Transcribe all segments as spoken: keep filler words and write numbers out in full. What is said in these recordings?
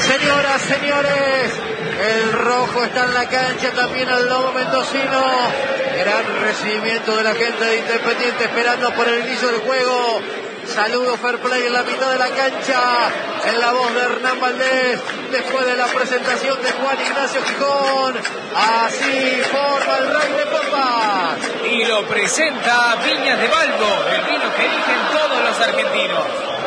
Señoras, señores, el rojo está en la cancha, también el lobo mendocino. Gran recibimiento de la gente de Independiente esperando por el inicio del juego. Saludo fair play en la mitad de la cancha, en la voz de Hernán Valdés, después de la presentación de Juan Ignacio Gijón. Así forma el Rey de Copas. Y lo presenta Viñas de Balbo, el vino que eligen todos los argentinos.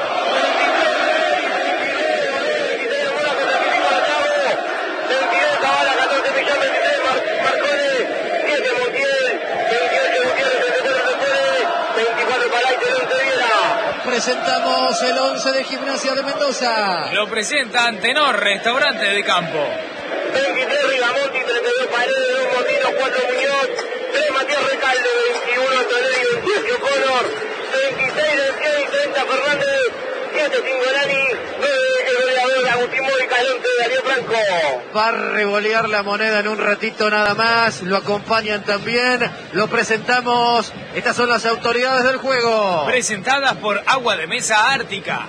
Presentamos el once de Gimnasia de Mendoza. Lo presenta Antenor, restaurante de campo. veintitrés Rigamonti, treinta y dos Paredes, dos Motino, cuatro Muñoz, tres Matías Recalde, veintiuno Antonelli, veintiocho Connor, veintiséis Denciani, treinta Fernández, siete Cingolani, nueve el goleador Agustín Módica, el once de Darío Franco. Va a revolear la moneda en un ratito nada más, lo acompañan también, lo presentamos, estas son las autoridades del juego. Presentadas por Agua de Mesa Ártica.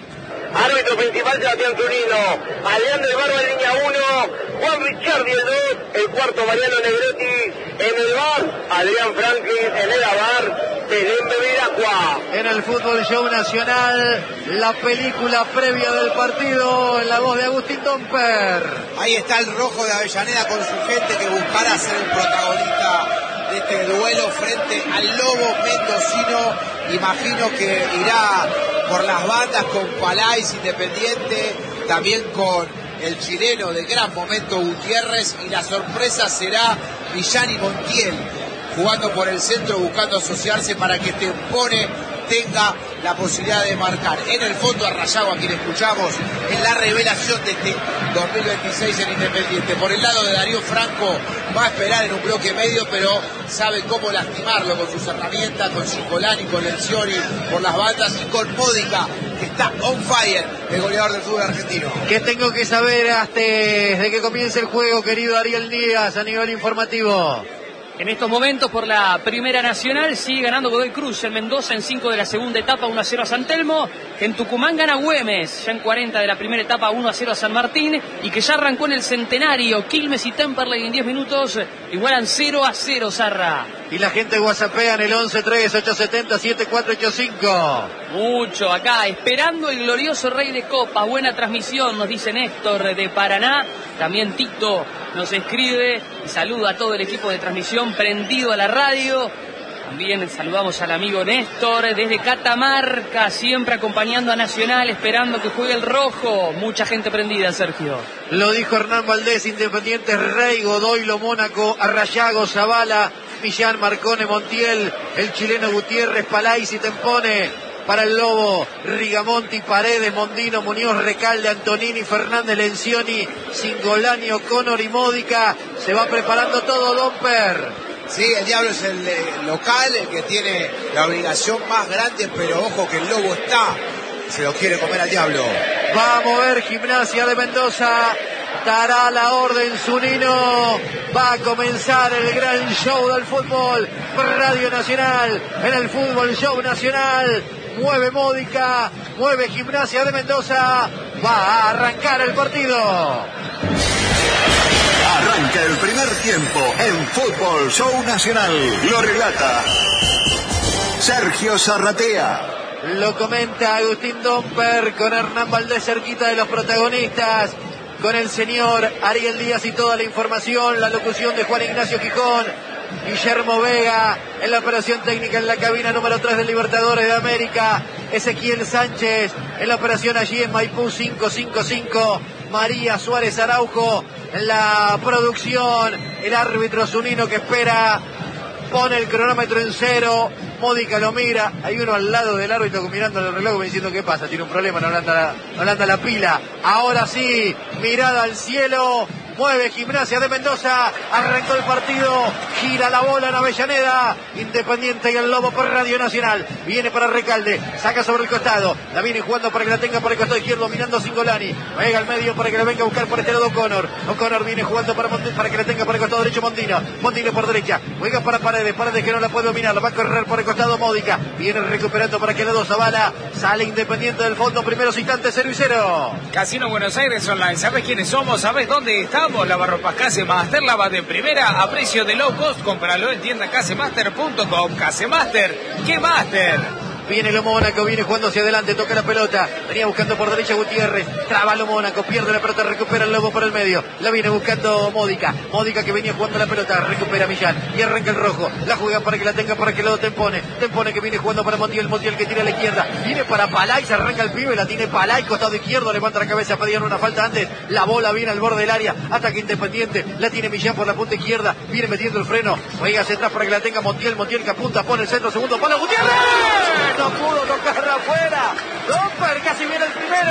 Árbitro principal Sebastián Zunino, Adrián del Barba en línea uno, Juan Ricciardi el dos, el cuarto Mariano Negretti, en el bar, Adrián Franklin, en el bar, Belén Bevilacqua. En el Fútbol Show Nacional, la película previa del partido, en la voz de Agustín Domper. Ahí está el rojo de Avellaneda con su gente que buscará ser el protagonista de este duelo frente al lobo mendocino. Imagino que irá por las bandas con Palais Independiente, también con el chileno de gran momento Gutiérrez, y la sorpresa será Villani Montiel jugando por el centro, buscando asociarse para que Tempone tenga la posibilidad de marcar. En el fondo a Rayago, a quien escuchamos, en la revelación de este dos mil veintiséis en Independiente. Por el lado de Darío Franco, va a esperar en un bloque medio, pero sabe cómo lastimarlo con sus herramientas, con Cingolani, con Lencioni, por las bandas, y con Módica, que está on fire, el goleador del fútbol argentino. ¿Qué tengo que saber antes de que comience el juego, querido Ariel Díaz, a nivel informativo? En estos momentos, por la Primera Nacional, sigue ganando Godoy Cruz en Mendoza en cinco de la segunda etapa, uno a cero a San Telmo. En Tucumán gana Güemes, ya en cuarenta de la primera etapa, uno a cero a San Martín. Y que ya arrancó en el Centenario, Quilmes y Temperley en diez minutos, igualan cero a cero, Zarra. Y la gente whatsappea en el once tres ocho siete cero siete cuatro ocho cinco. Mucho acá, esperando el glorioso Rey de Copas. Buena transmisión, nos dice Néstor de Paraná. También Tito nos escribe y saluda a todo el equipo de transmisión prendido a la radio. También saludamos al amigo Néstor desde Catamarca, siempre acompañando a Nacional, esperando que juegue el rojo. Mucha gente prendida, Sergio. Lo dijo Hernán Valdés, Independiente, Rey, Godoy, Lo Mónaco, Arrayago, Zavala, Millán, Marcone, Montiel, el chileno Gutiérrez, Palais y Tempone. Para el Lobo, Rigamonti, Paredes, Mondino, Muñoz, Recalde, Antonini, Fernández, Lencioni, Cingolani, O'Connor y Módica. Se va preparando todo, Domper. Sí, el Diablo es el eh, local, el que tiene la obligación más grande, pero ojo que el Lobo está, se lo quiere comer al Diablo. Va a mover Gimnasia de Mendoza, dará la orden Zunino, va a comenzar el gran show del fútbol, Radio Nacional, en el Fútbol Show Nacional. Mueve Módica, mueve Gimnasia de Mendoza, va a arrancar el partido. Arranca el primer tiempo en Fútbol Show Nacional. Lo relata Sergio Zarratea. Lo comenta Agustín Domper con Hernán Valdés cerquita de los protagonistas, con el señor Ariel Díaz y toda la información, la locución de Juan Ignacio Gijón, Guillermo Vega en la operación técnica en la cabina número tres del Libertadores de América, Ezequiel Sánchez en la operación allí en Maipú cinco cinco cinco, María Suárez Araujo en la producción, el árbitro Zunino que espera, pone el cronómetro en cero, Módica lo mira, hay uno al lado del árbitro mirando el reloj diciendo qué pasa, tiene un problema, no le anda la, no le anda la pila. Ahora sí, mirada al cielo, mueve Gimnasia de Mendoza, arrancó el partido, gira la bola en Avellaneda, Independiente y el Lobo por Radio Nacional, viene para Recalde, saca sobre el costado, la viene jugando para que la tenga por el costado izquierdo, dominando Cingolani, juega al medio para que la venga a buscar por este lado O'Connor, O'Connor viene jugando para, para que la tenga por el costado derecho Mondino, Mondino por derecha, juega para Paredes, Paredes que no la puede dominar, la va a correr por el costado Módica, viene recuperando para que la dos Zavala, sale Independiente del fondo, primeros instantes cero y cero. Casino Buenos Aires Online, ¿sabes quiénes somos? ¿Sabes dónde estamos? Lavarropas Casemaster, lava de primera a precio de low cost, cómpralo en tienda casemaster punto com. Casemaster, ¿qué Master? Viene lo Mónaco, viene jugando hacia adelante, toca la pelota, venía buscando por derecha Gutiérrez, traba lo Mónaco, pierde la pelota, recupera el Lobo por el medio, la viene buscando Módica, Módica que venía jugando la pelota, recupera Millán, y arranca el rojo, la juega para que la tenga para que lo Tempone, Tempone que viene jugando para Montiel, Montiel que tira a la izquierda, viene para Palay, se arranca el pibe, la tiene Palay, costado izquierdo, levanta la cabeza, pedían una falta antes, la bola viene al borde del área, ataque Independiente, la tiene Millán por la punta izquierda, viene metiendo el freno, juega hacia atrás para que la tenga Montiel, Montiel que apunta, pone el centro, segundo palo, Gutiérrez, no pudo tocar afuera, Domper casi viene el primero.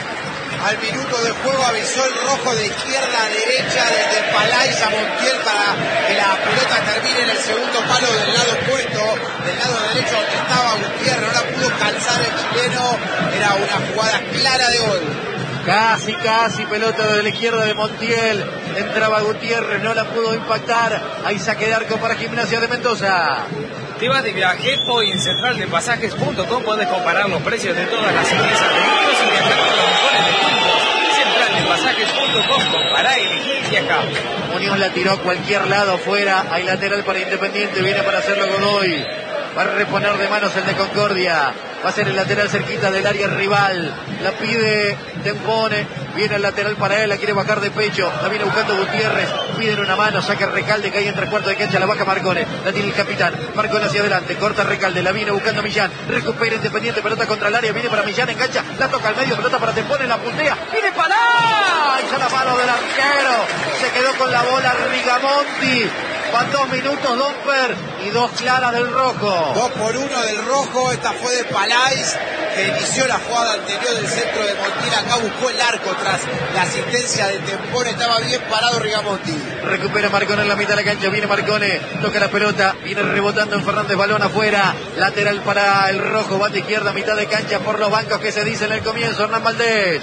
Al minuto de juego avisó el rojo de izquierda a derecha desde Palais a Montiel para que la pelota termine en el segundo palo del lado opuesto, del lado derecho donde estaba Gutiérrez, no la pudo calzar el chileno, era una jugada clara de gol. Casi, casi pelota de la izquierda de Montiel, entraba Gutiérrez, no la pudo impactar, hay saque de arco para Gimnasia de Mendoza. Te vas de viaje, hoy en central de pasajes punto com puedes comparar los precios de todas las empresas de vuelos y viajar con los mejores descuentos. central de pasajes punto com, compará, elegí y viaja. Unión la tiró a cualquier lado afuera, hay lateral para Independiente, viene para hacerlo Godoy. Va a reponer de manos el de Concordia. Va a ser el lateral cerquita del área rival. La pide Tempone. Viene el lateral para él. La quiere bajar de pecho. La viene buscando Gutiérrez. Piden una mano. Saca Recalde. Cae en tres cuartos de cancha. La baja Marcone. La tiene el capitán. Marcone hacia adelante. Corta Recalde. La viene buscando Millán. Recupera Independiente. Pelota contra el área. Viene para Millán. Engancha. La toca al medio. Pelota para Tempone. La puntea. Viene Palá. Echa la mano del arquero. Se quedó con la bola Rigamonti. Van dos minutos Domper y dos claras del rojo. Dos por uno del rojo. Esta fue de Palais, que inició la jugada anterior del centro de Montiel. Acá buscó el arco tras la asistencia de Tempone. Estaba bien parado Rigamonti. Recupera Marcone en la mitad de la cancha. Viene Marcone, toca la pelota. Viene rebotando en Fernández, balón afuera. Lateral para el rojo, banda izquierda, mitad de cancha por los bancos que se dice en el comienzo. Hernán Valdés.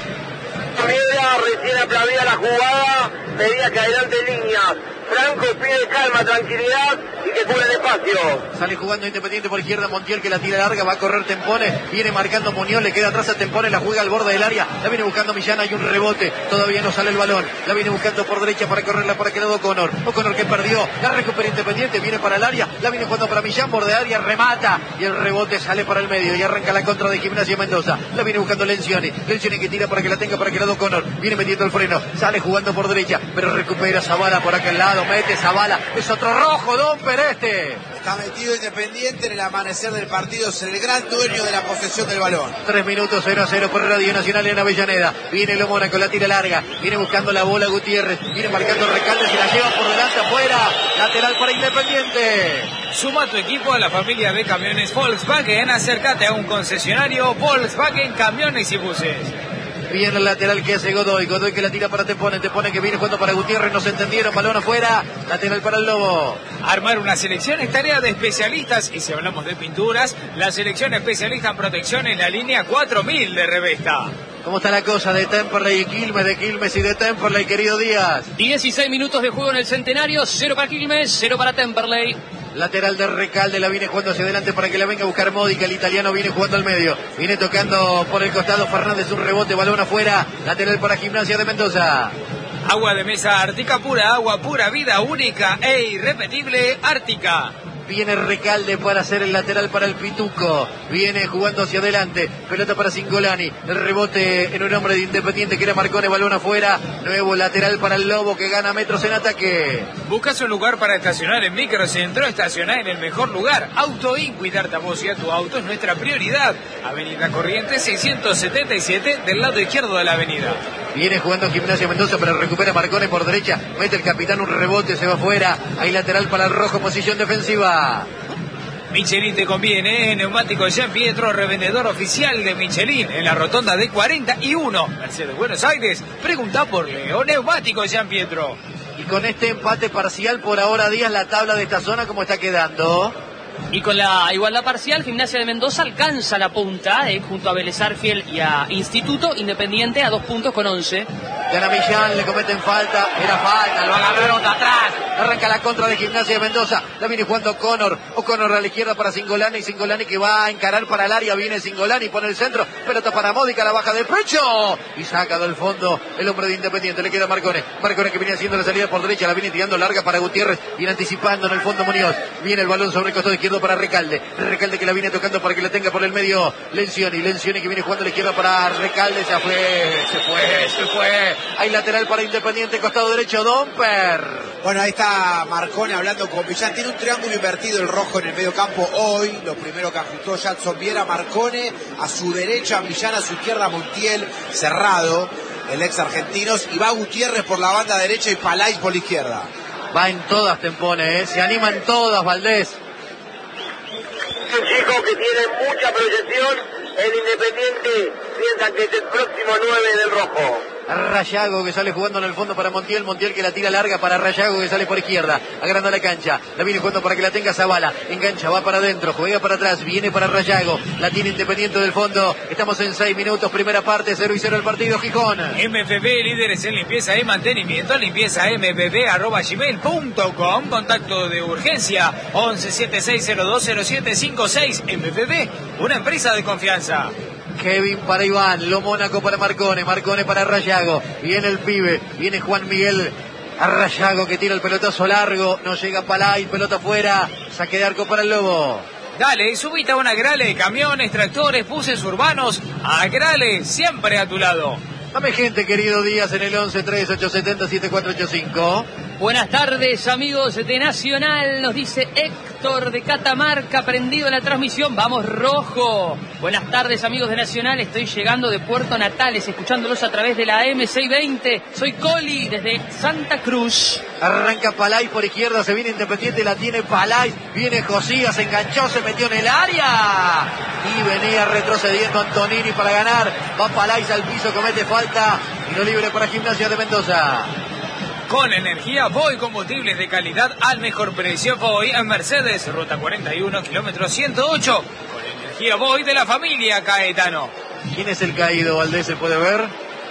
Piedra, recién aplaudida la jugada, pedía que adelante líneas. Franco pide calma, tranquilidad y que cubra el espacio. Sale jugando Independiente por izquierda, Montiel que la tira larga, va a correr Tempone, viene marcando Muñoz, le queda atrás a Tempone, la juega al borde del área, la viene buscando Millán, hay un rebote, todavía no sale el balón, la viene buscando por derecha para correrla para que le dé O'Connor, O'Connor que perdió, la recupera Independiente, viene para el área, la viene jugando para Millán, borde área, remata y el rebote sale para el medio y arranca la contra de Gimnasia Mendoza, la viene buscando Lencioni, Lencioni que tira para que la tenga para que le dé O'Connor, viene metiendo el freno, sale jugando por derecha, pero recupera Zavala por aquel lado, mete Zavala, es otro rojo, Domper este. Está metido Independiente en el amanecer del partido, es el gran dueño de la posesión del balón. Tres minutos, cero a cero por Radio Nacional en Avellaneda. Viene lo Mónaco, la tira larga, viene buscando la bola Gutiérrez, viene marcando Recalde, se la lleva por delante afuera, lateral para Independiente. Suma tu equipo a la familia de camiones Volkswagen, acércate a un concesionario Volkswagen Camiones y Buses. Viene el lateral que hace Godoy, Godoy que la tira para Tempone, Tempone que viene jugando para Gutiérrez, no se entendieron, balón afuera, lateral para el Lobo. Armar una selección es tarea de especialistas y si hablamos de pinturas, la selección especialista en protección en la línea cuatro mil de Revesta. ¿Cómo está la cosa de Temperley y Quilmes, de Quilmes y de Temperley, querido Díaz? dieciséis minutos de juego en el Centenario, cero para Quilmes, cero para Temperley. Lateral de Recalde, la viene jugando hacia adelante para que la venga a buscar Módica, el italiano viene jugando al medio, viene tocando por el costado Fernández, un rebote, balón afuera, lateral para Gimnasia de Mendoza. Agua de mesa Ártica pura, agua pura, vida única e irrepetible Ártica. Viene Recalde para hacer el lateral para el Pituco. Viene jugando hacia adelante. Pelota para Cingolani. El rebote en un hombre de Independiente que era Marcone. Balón afuera. Nuevo lateral para el Lobo que gana metros en ataque. ¿Buscas un lugar para estacionar en Microcentro? Estacionar en el mejor lugar. AutoIn. Cuidarte a vos y a tu auto es nuestra prioridad. Avenida Corrientes seiscientos setenta y siete del lado izquierdo de la avenida. Viene jugando Gimnasia Mendoza, pero recupera Marcone por derecha. Mete el capitán un rebote, se va afuera. Hay lateral para el rojo, posición defensiva. Michelin te conviene, ¿eh? Neumáticos Jean Pietro, revendedor oficial de Michelin en la rotonda de cuarenta y uno, Mercedes, Buenos Aires. Pregunta por Leo, Neumáticos Jean Pietro. Y con este empate parcial por ahora, Díaz, la tabla de esta zona, ¿cómo está quedando? Y con la igualdad parcial, Gimnasia de Mendoza alcanza la punta, eh, junto a Vélez Arfiel y a Instituto. Independiente a dos puntos con once. Gana Millán, le cometen falta, era falta, lo agarraron de atrás. Arranca la contra de Gimnasia de Mendoza, la viene jugando Connor. O'Connor a la izquierda para Cingolani, y Cingolani que va a encarar para el área, viene Cingolani, pone el centro, pelota para Módica, la baja del pecho y saca del fondo el hombre de Independiente, le queda Marcone. Marcone que viene haciendo la salida por derecha, la viene tirando larga para Gutiérrez, viene anticipando en el fondo Muñoz, viene el balón sobre el costado izquierdo para Recalde, Recalde que la viene tocando para que la tenga por el medio Lencioni, Lencioni que viene jugando a la izquierda para Recalde, se fue, se fue, se fue, hay lateral para Independiente, costado derecho Domper. Bueno, ahí está Marcone hablando con Millán, tiene un triángulo invertido el rojo en el medio campo hoy, lo primero que ajustó Jackson Viera, Marcone a su derecha, Millán a su izquierda, Montiel cerrado, el ex argentinos, y va Gutiérrez por la banda derecha y Palais por la izquierda. Va en todas Tempone, ¿eh? Se animan todas Valdés. Un chico que tiene mucha proyección, el Independiente piensa que es el próximo nueve del rojo. Rayago que sale jugando en el fondo para Montiel, Montiel que la tira larga para Rayago que sale por izquierda, agranda la cancha, la viene jugando para que la tenga Zavala, engancha, va para adentro, juega para atrás, viene para Rayago, la tiene Independiente del fondo, estamos en seis minutos, primera parte, cero y cero el partido, Gijón. M F B, líderes en limpieza y mantenimiento, limpieza m f b arroba gmail punto com, contacto de urgencia once setenta y seis cero dos cero siete cinco seis, M F B, una empresa de confianza. Kevin para Iván, Lo Mónaco para Marcone, Marcone para Rayago, viene el pibe, viene Juan Miguel a Rayago que tira el pelotazo largo, no llega Palay, pelota afuera, saque de arco para el Lobo. Dale, subite a una Agrale de camiones, tractores, buses urbanos, Agrale, siempre a tu lado. Dame gente, querido Díaz, en el once tres ocho siete cero siete cuatro ocho cinco. Buenas tardes, amigos de Nacional, nos dice Héctor de Catamarca, prendido en la transmisión, vamos rojo. Buenas tardes, amigos de Nacional, estoy llegando de Puerto Natales, escuchándolos a través de la M seiscientos veinte. Soy Coli, desde Santa Cruz. Arranca Palay por izquierda, se viene Independiente, la tiene Palay, viene Josías, se enganchó, se metió en el área y venía retrocediendo Antonini para ganar. Va Palay al piso, comete falta y lo libre para Gimnasia de Mendoza. Con energía Voy, combustibles de calidad al mejor precio. Voy en Mercedes, ruta cuarenta y uno, kilómetro ciento ocho. Con energía Voy de la familia Caetano. ¿Quién es el caído, Valdés? ¿Se puede ver?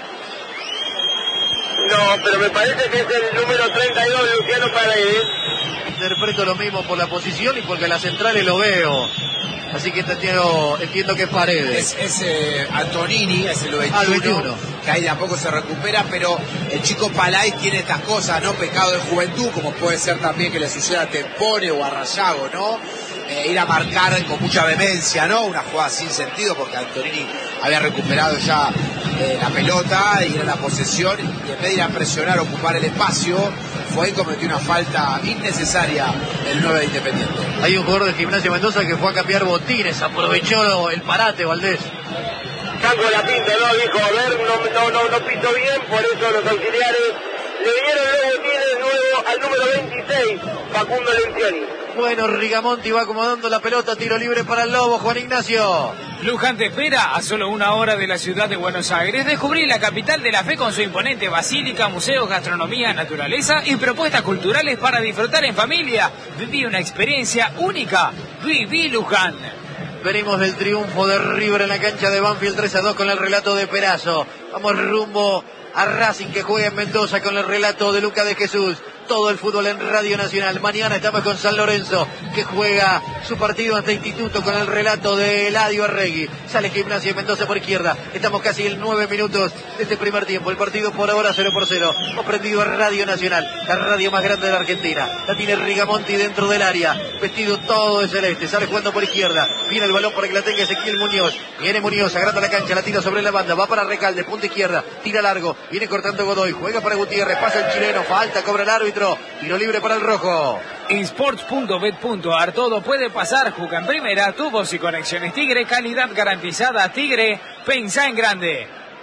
No, pero me parece que es el número treinta y dos, Luciano Paredes. Interpreto lo mismo por la posición y porque las centrales lo veo. Así que entiendo, entiendo que es Paredes. Es, es eh, Antonini, es el veintiuno, ah, el veintiuno, que ahí de a poco se recupera, pero el chico Palay tiene estas cosas, ¿no? Pecado de juventud, como puede ser también que le suceda a Tempone o a Rayago, ¿no? Eh, ir a marcar con mucha vehemencia, ¿no? Una jugada sin sentido, porque Antonini había recuperado ya eh, la pelota, ir a la posesión, y en vez de ir a presionar, ocupar el espacio, fue y cometió una falta innecesaria el nueve de Independiente. Hay un jugador de Gimnasia Mendoza que fue a cambiar botines, aprovechó el parate, Valdés. Saco la pinta, no, dijo, a ver, no, no, no, no pisó bien, por eso los auxiliares le dieron los botines nuevo al número veintiséis, Facundo Lencioni. Bueno, Rigamonti va acomodando la pelota, tiro libre para el Lobo, Juan Ignacio. Luján te espera a solo una hora de la ciudad de Buenos Aires. Descubrí la capital de la fe con su imponente basílica, museos, gastronomía, naturaleza y propuestas culturales para disfrutar en familia. Viví una experiencia única. Viví Luján. Venimos del triunfo de River en la cancha de Banfield tres a dos con el relato de Perazo. Vamos rumbo a Racing que juega en Mendoza con el relato de Luca de Jesús. Todo el fútbol en Radio Nacional. Mañana estamos con San Lorenzo, que juega su partido ante Instituto con el relato de Eladio Arregui. Sale Gimnasia Mendoza por izquierda. Estamos casi en nueve minutos de este primer tiempo. El partido por ahora cero por cero. Hemos prendido a Radio Nacional, la radio más grande de la Argentina. La tiene Rigamonti dentro del área, vestido todo de celeste. Sale jugando por izquierda. Viene el balón para que la tenga Ezequiel Muñoz. Viene Muñoz, agranda la cancha, la tira sobre la banda. Va para Recalde, punta izquierda. Tira largo. Viene cortando Godoy. Juega para Gutiérrez. Pasa el chileno. Falta, cobra el árbitro. Tiro libre para el rojo. Sports punto bet punto ar, todo puede pasar. Juega en primera, tubos y conexiones Tigre, calidad garantizada. Tigre, pensá en grande.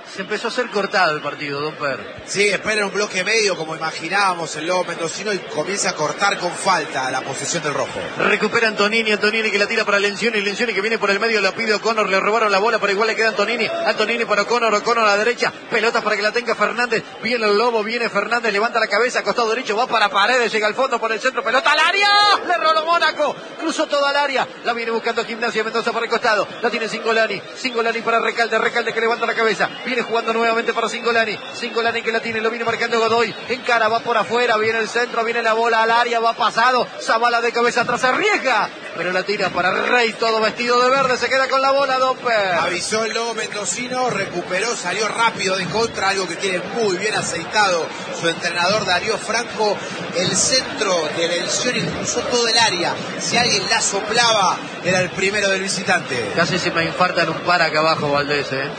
Se empezó a ser cortado el partido, don Per. Sí, espera un bloque medio como imaginábamos el Lobo Mendocino y comienza a cortar con falta la posesión del rojo. Recupera Antonini, Antonini que la tira para Lencioni, Lencioni que viene por el medio, la pide O'Connor, le robaron la bola, pero igual le queda Antonini, Antonini para O'Connor, O'Connor a la derecha, pelotas para que la tenga Fernández, viene el Lobo, viene Fernández, levanta la cabeza, costado derecho, va para Paredes, llega al fondo por el centro, pelota al área, le roló Mónaco, cruzó toda el área, la viene buscando Gimnasia Mendoza por el costado, la tiene Cingolani, Cingolani para Recalde, Recalde que levanta la cabeza, viene jugando nuevamente para Cingolani, Cingolani que la tiene, lo viene marcando Godoy, encara, va por afuera, viene el centro, viene la bola al área, va pasado, Zavala de cabeza atrás, arriesga, pero la tira para Rey, todo vestido de verde, se queda con la bola, don Per. Avisó el Lobo Mendocino, recuperó, salió rápido de contra, algo que tiene muy bien aceitado su entrenador Darío Franco, el centro de la Lencioni cruzó todo el área, si alguien la soplaba, era el primero del visitante. Casi se me infartan un par acá abajo, Valdés, eh.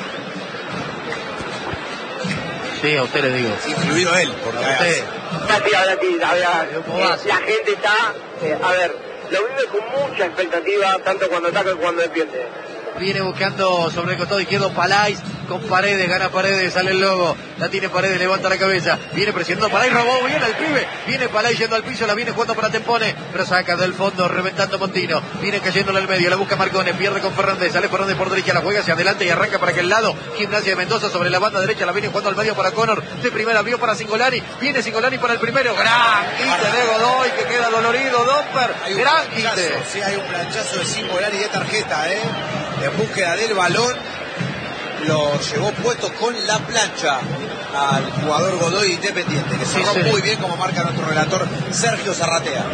Sí, a usted le digo. Incluido él, porque a usted. La gente está, eh, a ver, lo vive con mucha expectativa, tanto cuando ataca como cuando defiende. Viene buscando sobre el costado izquierdo Palais con Paredes, gana Paredes, sale el Lobo, la tiene Paredes, levanta la cabeza, viene presionando Palais, robó bien al pibe, viene Palais yendo al piso, la viene jugando para Tempone, pero saca del fondo, reventando Montino, viene cayéndole al medio, la busca Marcone, pierde con Fernández, sale Fernández por derecha, la juega hacia adelante y arranca para aquel lado, Gimnasia de Mendoza sobre la banda derecha, la viene jugando al medio para Connor, de primera vio para Cingolani, viene Cingolani para el primero, gran quite de Godoy que queda dolorido, Domper, gran quite. Sí, hay un planchazo de Cingolani de tarjeta, eh, en búsqueda del balón, lo llevó puesto con la plancha al jugador Godoy Independiente, que cerró sí, sí. muy bien como marca nuestro relator Sergio Zarratea.